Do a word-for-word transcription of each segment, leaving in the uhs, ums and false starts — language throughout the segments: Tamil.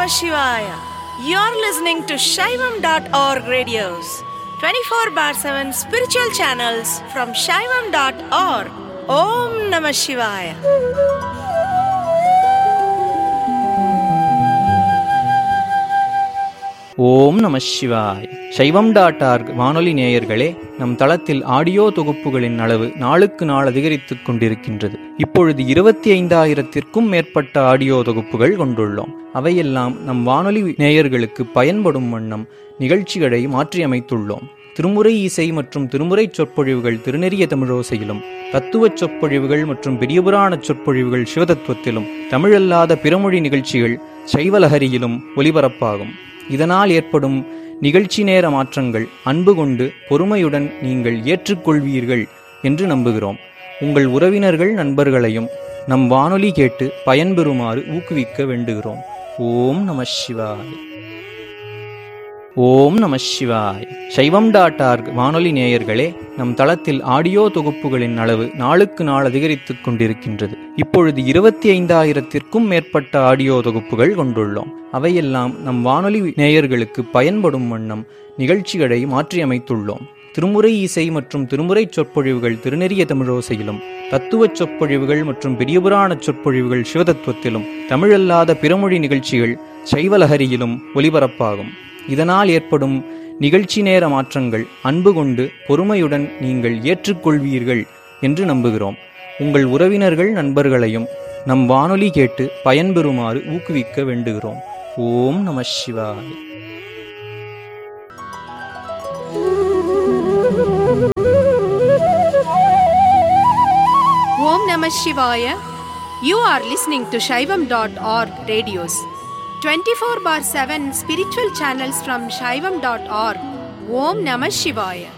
Shivaya. You're listening to Shaivam dot org radios, twenty-four bar seven spiritual channels from Shaivam dot org. Om Namah Shivaya. ஓம் நம சிவாய். சைவம் டாட் ஆர்க் வானொலி நேயர்களே, நம் தளத்தில் ஆடியோ தொகுப்புகளின் அளவு நாளுக்கு நாள் அதிகரித்துக் கொண்டிருக்கின்றது. இப்பொழுது இருபத்தி ஐந்தாயிரத்திற்கும் மேற்பட்ட ஆடியோ தொகுப்புகள் கொண்டுள்ளோம். அவையெல்லாம் நம் வானொலி நேயர்களுக்கு பயன்படும் வண்ணம் நிகழ்ச்சிகளை மாற்றியமைத்துள்ளோம். திருமுறை இசை மற்றும் திருமுறை சொற்பொழிவுகள் திருநெறிய தமிழோசையிலும், தத்துவச் சொற்பொழிவுகள் மற்றும் பெரியபுராண சொற்பொழிவுகள் சிவதத்துவத்திலும், தமிழல்லாத பிறமொழி நிகழ்ச்சிகள் சைவலஹரியிலும் ஒலிபரப்பாகும். இதனால் ஏற்படும் நிகழ்ச்சி நேர மாற்றங்கள் அன்பு கொண்டு பொறுமையுடன் நீங்கள் ஏற்றுக்கொள்வீர்கள் என்று நம்புகிறோம். உங்கள் உறவினர்கள் நண்பர்களையும் நம் வானொலி கேட்டு பயன்பெறுமாறு ஊக்குவிக்க வேண்டுகிறோம். ஓம் நம சிவாய். ஓம் நம சிவாய். சைவம் டாட் ஆர்க் வானொலி நேயர்களே, நம் தளத்தில் ஆடியோ தொகுப்புகளின் அளவு நாளுக்கு நாள் அதிகரித்துக் கொண்டிருக்கின்றது. இப்பொழுது இருபத்தி ஐந்தாயிரத்திற்கும் மேற்பட்ட ஆடியோ தொகுப்புகள் கொண்டுள்ளோம். அவையெல்லாம் நம் வானொலி நேயர்களுக்கு பயன்படும் வண்ணம் நிகழ்ச்சிகளை மாற்றியமைத்துள்ளோம். திருமுறை இசை மற்றும் திருமுறை சொற்பொழிவுகள் திருநெறிய தமிழோசையிலும், தத்துவச் சொற்பொழிவுகள் மற்றும் பெரியபுராண சொற்பொழிவுகள் சிவதத்துவத்திலும், தமிழல்லாத பிறமொழி நிகழ்ச்சிகள் சைவலஹரியிலும் ஒலிபரப்பாகும். இதனால் ஏற்படும் நிகழ்ச்சி நேர மாற்றங்கள் அன்பு கொண்டு பொறுமையுடன் நீங்கள் ஏற்றுக்கொள்வீர்கள் என்று நம்புகிறோம். உங்கள் உறவினர்கள் நண்பர்களையும் நம் வானொலி கேட்டு பயன்பெறுமாறு ஊக்குவிக்க வேண்டுகிறோம். ஓம் நம சிவாய். Om Namah Shivaya. You are listening to Shaivam dot org radios, twenty-four bar seven spiritual channels from Shaivam dot org. Om Namah Shivaya.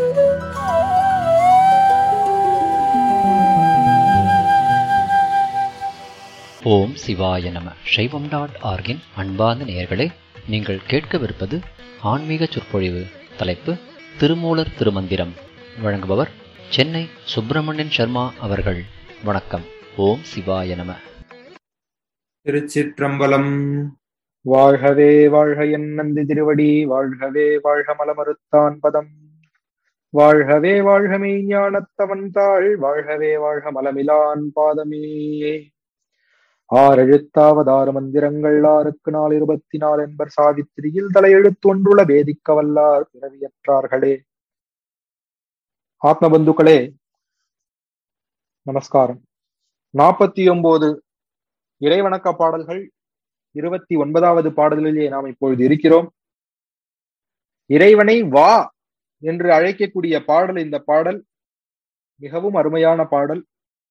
ஓம் சிவாய நம. சைவம் டாட் ஆர்கின் அன்பார்ந்த நேயர்களே, நீங்கள் கேட்கவிருப்பது ஆன்மீக சொற்பொழிவு. தலைப்பு திருமூலர் திருமந்திரம். வழங்குபவர் சென்னை சுப்பிரமணியன் சர்மா அவர்கள். வணக்கம். ஓம் சிவாய நம. திருச்சிற்றம்பலம். வாழ்கவே வாழ்க என் நந்தி திருவடி, வாழ்கவே வாழ்க மலமறுத்தான் பதம், வாழ்கவே வாழ்க மெய்ஞானத்தவன் தாள், வாழ்கவே வாழ்க மலமிலான் பாதமே. ஆறெழுத்தாவதாறு மந்திரங்கள் ஆறுக்கு நாள் இருபத்தி நாலு என்பர் சாவித்திரியில் தலையெழுத்து ஒன்றுள்ள வேதிக்க வல்லார் பிறவியற்றார்களே. ஆத்மபந்துக்களே நமஸ்காரம். நாற்பத்தி ஒன்பது இறைவணக்க பாடல்கள், இருபத்தி ஒன்பதாவது பாடலிலே நாம் இப்பொழுது இருக்கிறோம். இறைவனை வா என்று அழைக்கக்கூடிய பாடல் இந்த பாடல். மிகவும் அருமையான பாடல்.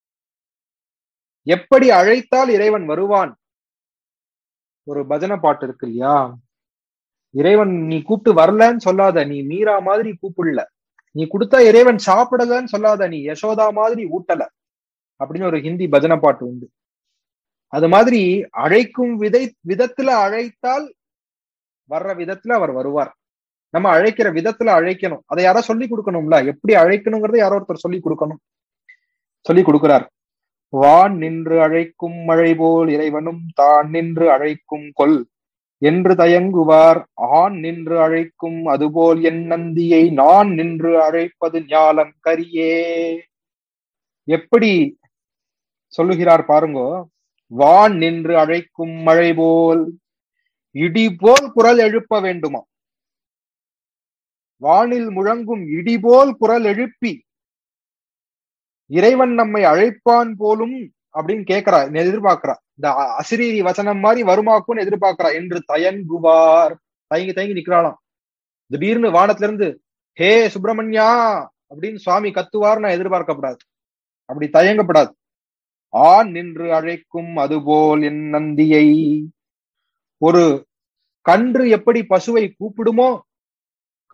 எப்படி அழைத்தால் இறைவன் வருவான்? ஒரு பஜனை பாட்டு இருக்கு இல்லையா? இறைவன் நீ கூப்பிட்டு வரலன்னு சொல்லாத, நீ மீரா மாதிரி கூப்பிடல. நீ கொடுத்தா இறைவன் சாப்பிடலன்னு சொல்லாத, நீ யசோதா மாதிரி ஊட்டல அப்படின்னு ஒரு ஹிந்தி பஜனை பாட்டு உண்டு. அது மாதிரி அழைக்கும் விதை விதத்துல அழைத்தால் வர்ற விதத்துல அவர் வருவார். நம்ம அழைக்கிற விதத்துல அழைக்கணும். அதை யாரோ சொல்லி கொடுக்கணும்ல, எப்படி அழைக்கணுங்கிறத யாரோ ஒருத்தர் சொல்லி கொடுக்கணும். சொல்லி கொடுக்கிறார். வான் நின்று அழைக்கும் மழை போல் இறைவனும் தான் நின்று அழைக்கும் கொல் என்று தயங்குவார். ஆண் நின்று அழைக்கும் அதுபோல் என் நந்தியை நான் நின்று அழைப்பது ஞாலம் கரியே. எப்படி சொல்லுகிறார் பாருங்கோ. வான் நின்று அழைக்கும் மழை போல், இடி போல் குரல் எழுப்ப வேண்டுமா? வானில் முழங்கும் இடி போல் குரல் எழுப்பி இறைவன் நம்மை அழைப்பான் போலும் அப்படின்னு கேட்கிறா, எதிர்பார்க்கிறா. இந்த அசிரீரி வசனம் மாதிரி வருமாக்கும்னு எதிர்பார்க்கிறா. என்று தயங்குவார். தயங்கி தயங்கி நிக்கிறாளாம். திடீர்னு வானத்துல இருந்து ஹே சுப்பிரமணியா அப்படின்னு சுவாமி கத்துவார் நான் எதிர்பார்க்கப்படாது. அப்படி தயங்கப்படாது. ஆண் நின்று அழைக்கும் அதுபோல் என் நந்தியை. ஒரு கன்று எப்படி பசுவை கூப்பிடுமோ